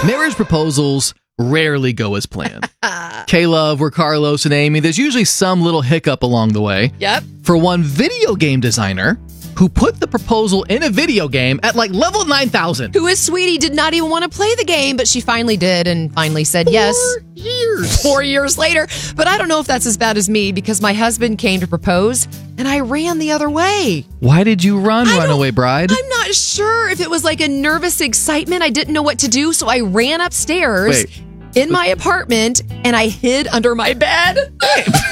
Marriage proposals rarely go as planned. K-Love or Carlos and Amy, there's usually some little hiccup along the way. Yep. For one video game designer who put the proposal in a video game at like level 9,000. Who is sweetie did not even want to play the game, but she finally did and finally said yes. 4 years. 4 years later. But I don't know if that's as bad as me because my husband came to propose and I ran the other way. Why did you run, runaway bride? I'm not sure if it was like a nervous excitement. I didn't know what to do, so I ran upstairs in my apartment and I hid under my bed.